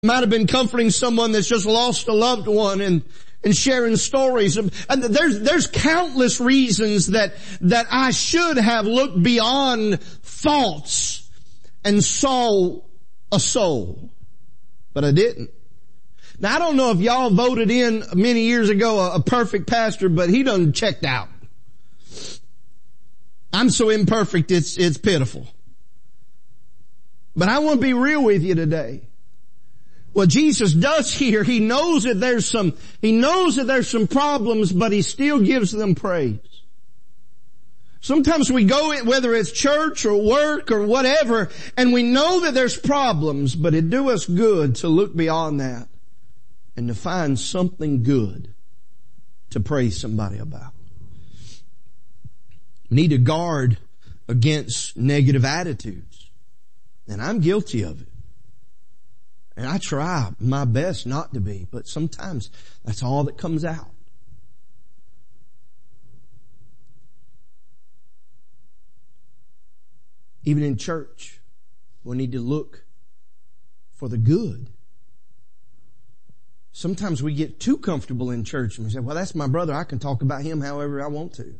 Might have been comforting someone that's just lost a loved one and sharing stories. And there's countless reasons that I should have looked beyond thoughts and saw a soul. But I didn't. Now I don't know if y'all voted in many years ago a perfect pastor, but he done checked out. I'm so imperfect, it's pitiful. But I want to be real with you today. What Jesus does here, He knows that there's some problems, but He still gives them praise. Sometimes we go in, whether it's church or work or whatever, and we know that there's problems, but it do us good to look beyond that and to find something good to praise somebody about. We need to guard against negative attitudes. And I'm guilty of it. And I try my best not to be, but sometimes that's all that comes out. Even in church, we need to look for the good. Sometimes we get too comfortable in church and we say, well, that's my brother. I can talk about him however I want to.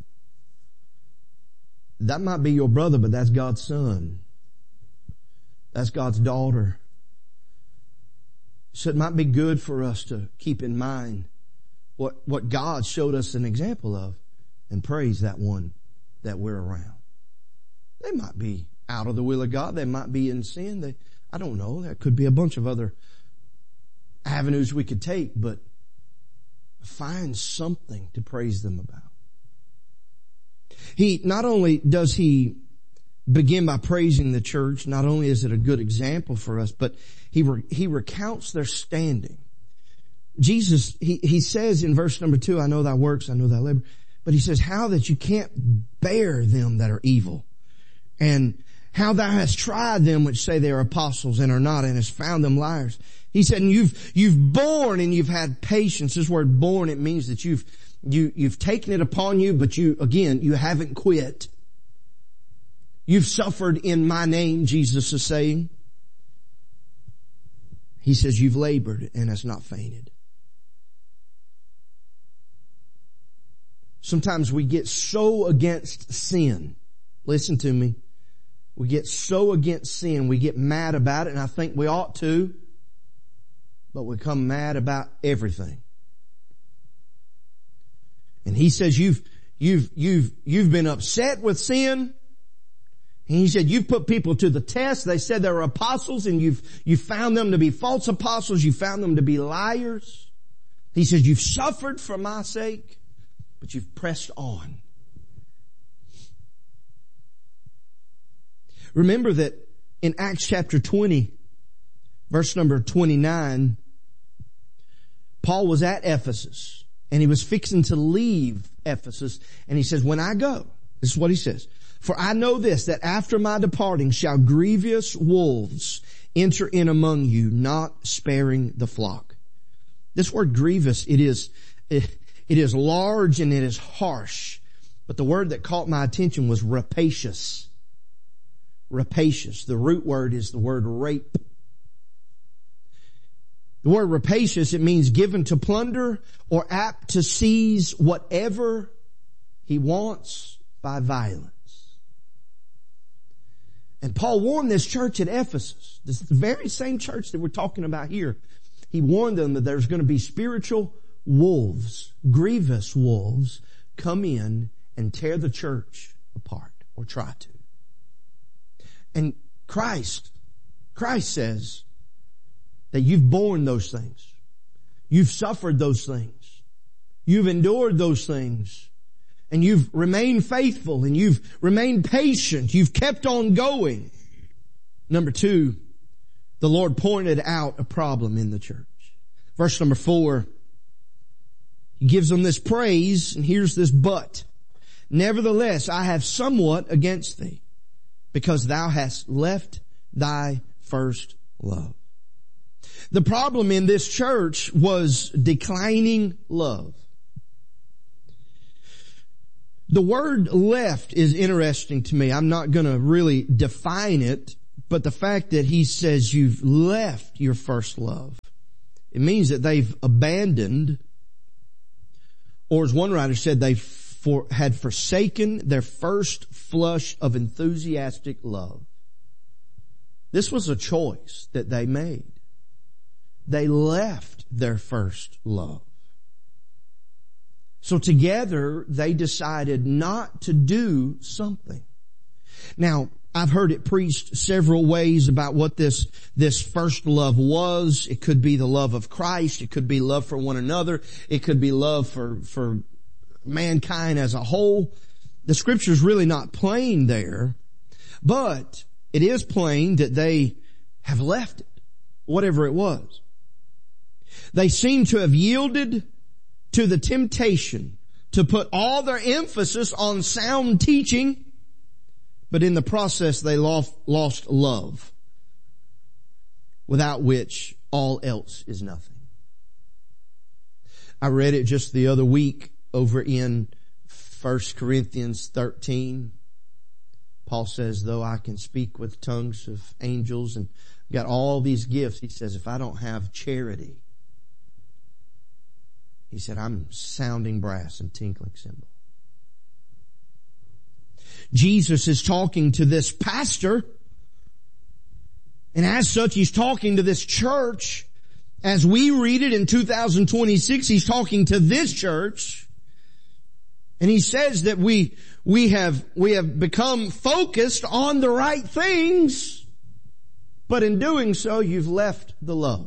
That might be your brother, but that's God's son. That's God's daughter. So it might be good for us to keep in mind what God showed us an example of and praise that one that we're around. They might be out of the will of God. They might be in sin. I don't know. There could be a bunch of other avenues we could take, but find something to praise them about. Not only does He begin by praising the church, not only is it a good example for us, but He recounts their standing. Jesus, He says in verse number 2, I know thy works, I know thy labor, but He says, how that you can't bear them that are evil, and how thou hast tried them which say they are apostles and are not, and hast found them liars. He said, and you've borne and you've had patience. This word borne, it means that you've taken it upon you, but you haven't quit. You've suffered in my name, Jesus is saying. He says, you've labored and has not fainted. Sometimes we get so against sin. Listen to me. We get so against sin. We get mad about it, and I think we ought to. But we come mad about everything. And He says, you've been upset with sin. And He said, you've put people to the test. They said they were apostles, and you've found them to be false apostles. You found them to be liars. He says, you've suffered for my sake, but you've pressed on. Remember that in Acts chapter 20, verse number 29, Paul was at Ephesus, and he was fixing to leave Ephesus, and he says, when I go, this is what he says, for I know this, that after my departing shall grievous wolves enter in among you, not sparing the flock. This word grievous, it is large and it is harsh, but the word that caught my attention was rapacious. Rapacious. The root word is the word rape. The word rapacious, it means given to plunder or apt to seize whatever he wants by violence. And Paul warned this church at Ephesus, this very same church that we're talking about here. He warned them that there's going to be spiritual wolves, grievous wolves, come in and tear the church apart, or try to. And Christ says that you've borne those things. You've suffered those things. You've endured those things. And you've remained faithful and you've remained patient. You've kept on going. Number 2, the Lord pointed out a problem in the church. Verse number 4, He gives them this praise, and here's this but. Nevertheless, I have somewhat against thee, because thou hast left thy first love. The problem in this church was declining love. The word left is interesting to me. I'm not going to really define it, But the fact that he says you've left your first love, it means that they've abandoned, or as one writer said, they had forsaken their first flush of enthusiastic love. This was a choice that they made. They left their first love. So together they decided not to do something. Now, I've heard it preached several ways about what this first love was. It could be the love of Christ. It could be love for one another. It could be love for mankind as a whole. The scripture's really not plain there, but it is plain that they have left it, whatever it was. They seem to have yielded to the temptation to put all their emphasis on sound teaching, but in the process they lost love, without which all else is nothing. I read it just the other week over in 1 Corinthians 13. Paul says, though I can speak with tongues of angels and got all these gifts, he says, if I don't have charity, he said, I'm sounding brass and tinkling cymbal. Jesus is talking to this pastor, and as such, he's talking to this church. As we read it in 2026, he's talking to this church, and he says that we have become focused on the right things, but in doing so, you've left the love.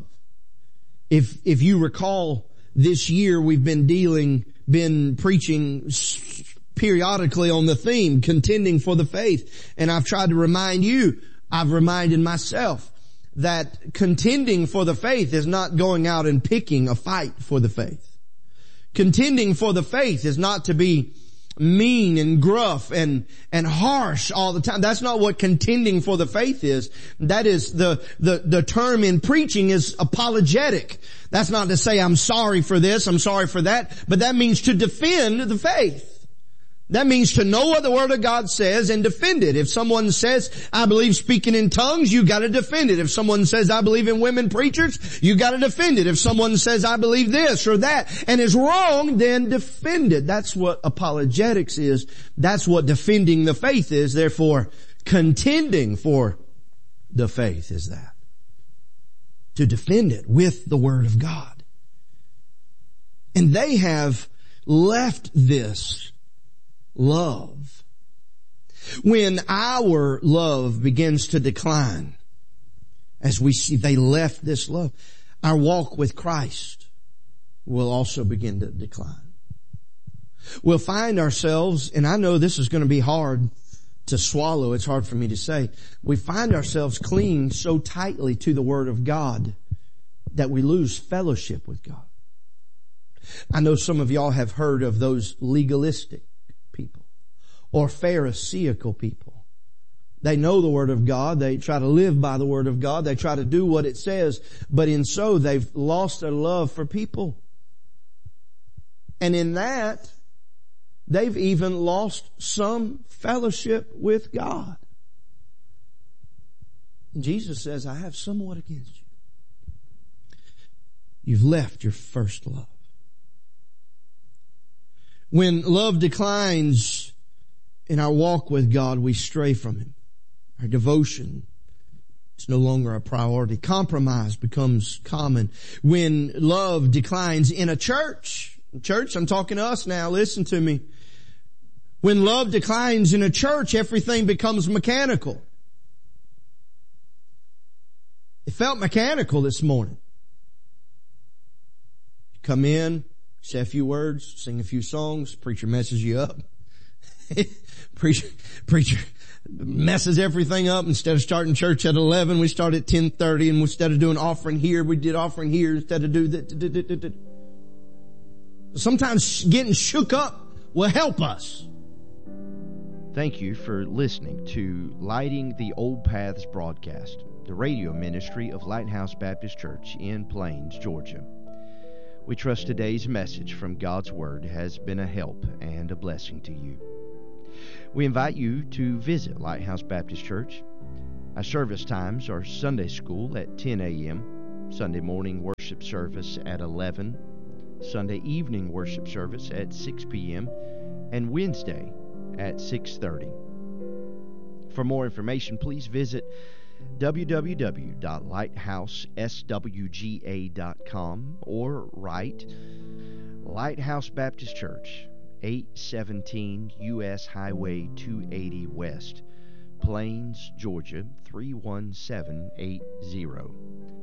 If you recall, this year we've been preaching periodically on the theme, contending for the faith. And I've tried to remind you, I've reminded myself, that contending for the faith is not going out and picking a fight for the faith. Contending for the faith is not to be mean and gruff and harsh all the time. That's not what contending for the faith is. That is the term in preaching is apologetic. That's not to say I'm sorry for this, I'm sorry for that, but that means to defend the faith. That means to know what the Word of God says and defend it. If someone says, I believe speaking in tongues, you gotta defend it. If someone says, I believe in women preachers, you gotta defend it. If someone says, I believe this or that and is wrong, then defend it. That's what apologetics is. That's what defending the faith is. Therefore, contending for the faith is that. To defend it with the Word of God. And they have left this love. When our love begins to decline, as we see they left this love, our walk with Christ will also begin to decline. We'll find ourselves, and I know this is going to be hard to swallow, it's hard for me to say, we find ourselves clinging so tightly to the Word of God that we lose fellowship with God. I know some of y'all have heard of those legalistic people or Pharisaical people. They know the Word of God. They try to live by the Word of God. They try to do what it says, but in so they've lost their love for people. And in that, they've even lost some fellowship with God. And Jesus says, I have somewhat against you. You've left your first love. When love declines in our walk with God, we stray from Him. Our devotion is no longer a priority. Compromise becomes common. When love declines in a church, I'm talking to us now, listen to me. When love declines in a church, everything becomes mechanical. It felt mechanical this morning. You come in, say a few words, sing a few songs, preacher messes you up. Preacher messes everything up. Instead of starting church at 11, we start at 10:30, and instead of doing offering here, we did offering here instead of do that. Sometimes getting shook up will help us. Thank you for listening to Lighting the Old Paths broadcast, the radio ministry of Lighthouse Baptist Church in Plains, Georgia. We trust today's message from God's Word has been a help and a blessing to you. We invite you to visit Lighthouse Baptist Church Our service times are Sunday school at 10 a.m., Sunday morning worship service at 11, Sunday evening worship service at 6 p.m., and Wednesday at 6:30. For more information, please visit www.lighthouseswga.com or write Lighthouse Baptist Church, 817 U.S. Highway 280 West, Plains, Georgia 31780.